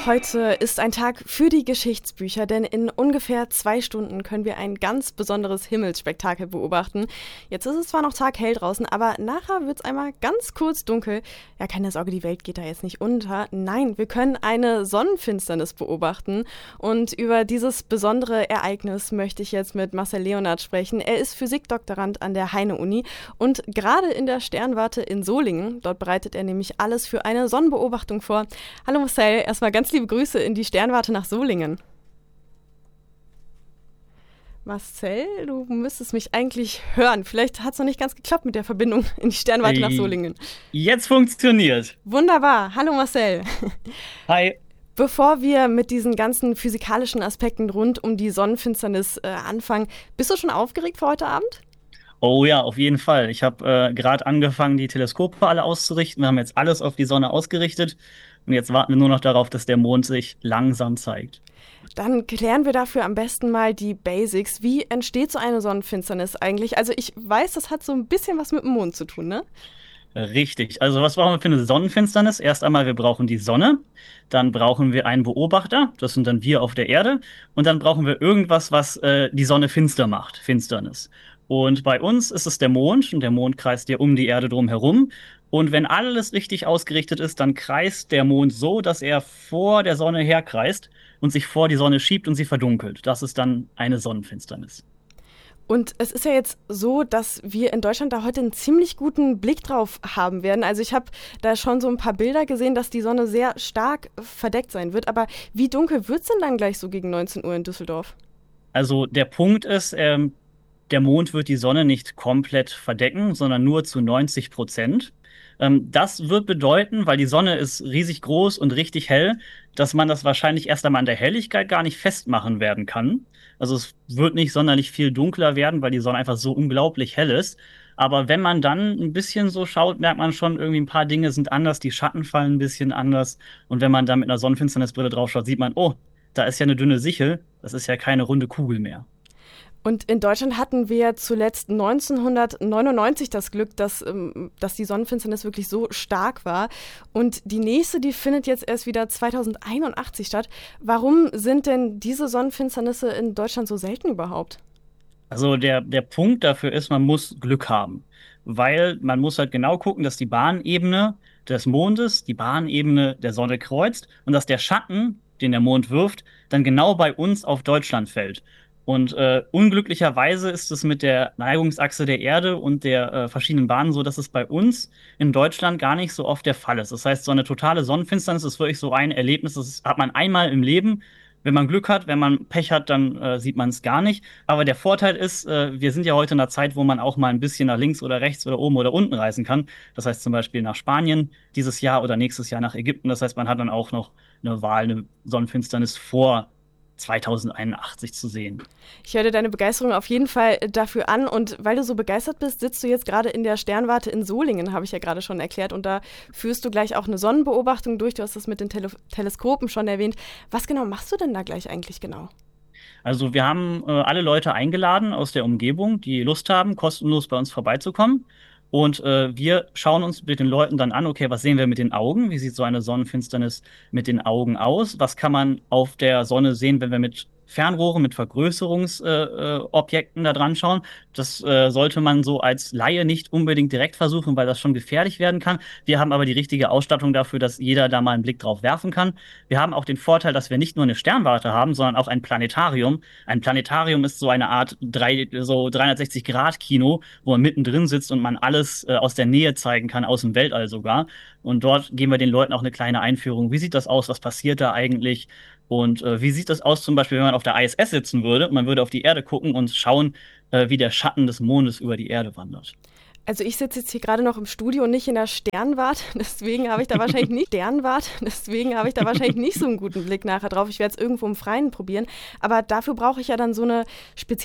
Heute ist ein Tag für die Geschichtsbücher, denn in ungefähr 2 Stunden können wir ein ganz besonderes Himmelsspektakel beobachten. Jetzt ist es zwar noch taghell draußen, aber nachher wird es einmal ganz kurz dunkel. Ja, keine Sorge, die Welt geht da jetzt nicht unter. Nein, wir können eine Sonnenfinsternis beobachten. Und über dieses besondere Ereignis möchte ich jetzt mit Marcel Leonard sprechen. Er ist Physikdoktorand an der Heine-Uni und gerade in der Sternwarte in Solingen. Dort bereitet er nämlich alles für eine Sonnenbeobachtung vor. Hallo Marcel, erstmal ganz liebe Grüße in die Sternwarte nach Solingen. Marcel, du müsstest mich eigentlich hören. Vielleicht hat es noch nicht ganz geklappt mit der Verbindung in die Sternwarte nach Solingen. Jetzt funktioniert. Wunderbar. Hallo Marcel. Hi. Bevor wir mit diesen ganzen physikalischen Aspekten rund um die Sonnenfinsternis anfangen, bist du schon aufgeregt für heute Abend? Oh ja, auf jeden Fall. Ich habe gerade angefangen, die Teleskope alle auszurichten. Wir haben jetzt alles auf die Sonne ausgerichtet. Und jetzt warten wir nur noch darauf, dass der Mond sich langsam zeigt. Dann klären wir dafür am besten mal die Basics. Wie entsteht so eine Sonnenfinsternis eigentlich? Also ich weiß, das hat so ein bisschen was mit dem Mond zu tun, ne? Richtig. Also was brauchen wir für eine Sonnenfinsternis? Erst einmal, wir brauchen die Sonne. Dann brauchen wir einen Beobachter. Das sind dann wir auf der Erde. Und dann brauchen wir irgendwas, was die Sonne finster macht. Finsternis. Und bei uns ist es der Mond. Und der Mond kreist ja um die Erde drum herum. Und wenn alles richtig ausgerichtet ist, dann kreist der Mond so, dass er vor der Sonne herkreist und sich vor die Sonne schiebt und sie verdunkelt. Das ist dann eine Sonnenfinsternis. Und es ist ja jetzt so, dass wir in Deutschland da heute einen ziemlich guten Blick drauf haben werden. Also ich habe da schon so ein paar Bilder gesehen, dass die Sonne sehr stark verdeckt sein wird. Aber wie dunkel wird es denn dann gleich so gegen 19 Uhr in Düsseldorf? Also der Punkt ist, der Mond wird die Sonne nicht komplett verdecken, sondern nur zu 90%. Das wird bedeuten, weil die Sonne ist riesig groß und richtig hell, dass man das wahrscheinlich erst einmal an der Helligkeit gar nicht festmachen werden kann. Also es wird nicht sonderlich viel dunkler werden, weil die Sonne einfach so unglaublich hell ist. Aber wenn man dann ein bisschen so schaut, merkt man schon, irgendwie ein paar Dinge sind anders, die Schatten fallen ein bisschen anders. Und wenn man da mit einer Sonnenfinsternisbrille drauf schaut, sieht man, oh, da ist ja eine dünne Sichel, das ist ja keine runde Kugel mehr. Und in Deutschland hatten wir zuletzt 1999 das Glück, dass die Sonnenfinsternis wirklich so stark war. Und die nächste, die findet jetzt erst wieder 2081 statt. Warum sind denn diese Sonnenfinsternisse in Deutschland so selten überhaupt? Also der Punkt dafür ist, man muss Glück haben. Weil man muss halt genau gucken, dass die Bahnebene des Mondes die Bahnebene der Sonne kreuzt und dass der Schatten, den der Mond wirft, dann genau bei uns auf Deutschland fällt. Und unglücklicherweise ist es mit der Neigungsachse der Erde und der verschiedenen Bahnen so, dass es bei uns in Deutschland gar nicht so oft der Fall ist. Das heißt, so eine totale Sonnenfinsternis ist wirklich so ein Erlebnis, das hat man einmal im Leben. Wenn man Glück hat, wenn man Pech hat, dann sieht man es gar nicht. Aber der Vorteil ist, wir sind ja heute in einer Zeit, wo man auch mal ein bisschen nach links oder rechts oder oben oder unten reisen kann. Das heißt zum Beispiel nach Spanien dieses Jahr oder nächstes Jahr nach Ägypten. Das heißt, man hat dann auch noch eine Wahl, eine Sonnenfinsternis vor 2081 zu sehen. Ich höre deine Begeisterung auf jeden Fall dafür an. Und weil du so begeistert bist, sitzt du jetzt gerade in der Sternwarte in Solingen, habe ich ja gerade schon erklärt. Und da führst du gleich auch eine Sonnenbeobachtung durch. Du hast das mit den Teleskopen schon erwähnt. Was genau machst du denn da gleich eigentlich genau? Also wir haben alle Leute eingeladen aus der Umgebung, die Lust haben, kostenlos bei uns vorbeizukommen. Und wir schauen uns mit den Leuten dann an, okay, was sehen wir mit den Augen? Wie sieht so eine Sonnenfinsternis mit den Augen aus? Was kann man auf der Sonne sehen, wenn wir mit Fernrohren, mit Vergrößerungsobjekten da dran schauen? Das sollte man so als Laie nicht unbedingt direkt versuchen, weil das schon gefährlich werden kann. Wir haben aber die richtige Ausstattung dafür, dass jeder da mal einen Blick drauf werfen kann. Wir haben auch den Vorteil, dass wir nicht nur eine Sternwarte haben, sondern auch ein Planetarium. Ein Planetarium ist so eine Art 360-Grad-Kino, wo man mittendrin sitzt und man alles aus der Nähe zeigen kann, aus dem Weltall sogar. Und dort geben wir den Leuten auch eine kleine Einführung. Wie sieht das aus? Was passiert da eigentlich? Und wie sieht das aus zum Beispiel, wenn man auf der ISS sitzen würde und man würde auf die Erde gucken und schauen, wie der Schatten des Mondes über die Erde wandert? Also ich sitze jetzt hier gerade noch im Studio und nicht in der Sternwarte, deswegen habe ich da wahrscheinlich nicht so einen guten Blick nachher drauf. Ich werde es irgendwo im Freien probieren, aber dafür brauche ich ja dann so eine spezielle